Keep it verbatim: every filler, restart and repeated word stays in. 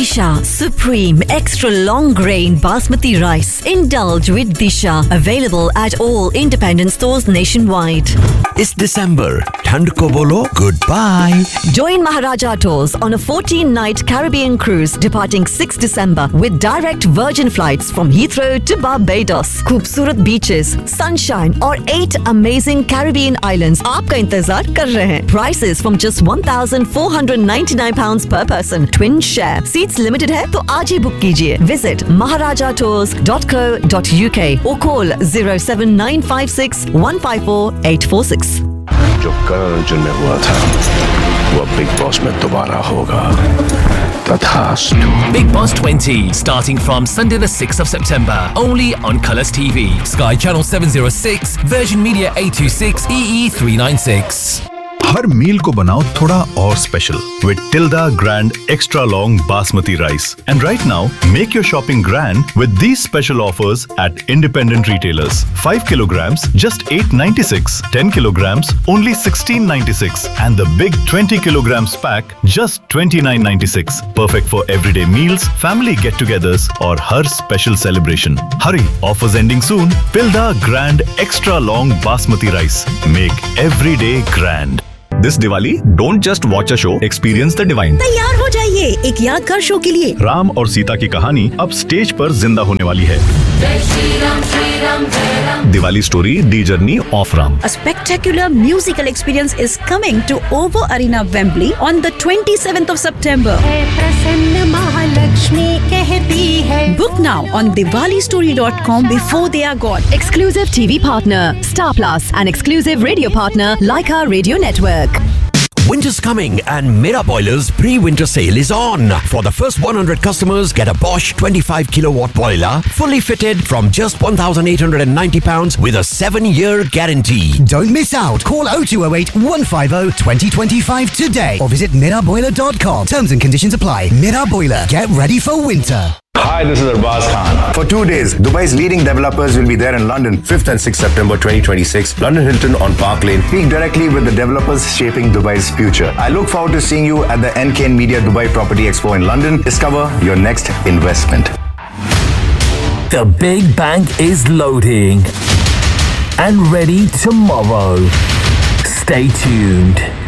Disha Supreme Extra Long Grain Basmati Rice. Indulge with Disha. Available at all independent stores nationwide. इस दिसंबर ठंड को बोलो goodbye. Join Maharaja Tours on a fourteen-night Caribbean cruise departing sixth December with direct Virgin flights from Heathrow to Barbados. खूबसूरत beaches, sunshine और eight amazing Caribbean islands आपका इंतजार कर रहे हैं. Prices from just one thousand four hundred ninety-nine pounds per person. Twin share. Seats limited है तो आज ही बुक कीजिए. Visit maharaja tours dot co dot u k or call zero seven nine five six one five four eight four six. जो करण अर्जुन में हुआ था वो big boss में दोबारा होगा. तथास्तु. Bigg Boss twenty starting from Sunday the sixth of September only on Colours T V. Sky Channel seven oh six, Virgin Media eight two six, E E three nine six. हर मील को बनाओ थोड़ा और special with Tilda Grand Extra Long Basmati Rice. And right now, make your shopping grand with these special offers at independent retailers. five kilograms, just eight ninety-six. ten kilograms, only sixteen ninety-six. And the big twenty kilograms pack, just twenty-nine ninety-six. Perfect for everyday meals, family get-togethers, or her special celebration. Hurry, offers ending soon. Tilda Grand Extra Long Basmati Rice. Make every day grand. This Diwali, don't just watch a show, experience the divine. तैयार हो जाइए एक यादगार show के लिए. राम और सीता की कहानी अब स्टेज पर जिंदा होने वाली है. Diwali story, the journey of Ram. A spectacular musical experience is coming to O two Arena, Wembley on the twenty-seventh of September. Book now on diwali story dot com before they are gone. Exclusive T V partner Star Plus and exclusive radio partner Leica Radio Network. Winter's coming and Mera Boiler's pre-winter sale is on. For the first one hundred customers, get a Bosch twenty-five kilowatt boiler fully fitted from just one thousand eight hundred ninety pounds with a seven year guarantee. Don't miss out. Call oh two oh eight, one five oh, two oh two five today or visit mera boiler dot com. Terms and conditions apply. Mera Boiler. Get ready for winter. Hi, this is Arbaz Khan. For two days, Dubai's leading developers will be there in London, fifth and sixth September twenty twenty-six. London Hilton on Park Lane. Speak directly with the developers shaping Dubai's future. I look forward to seeing you at the N K N Media Dubai Property Expo in London. Discover your next investment. The Big Bank is loading and ready tomorrow. Stay tuned.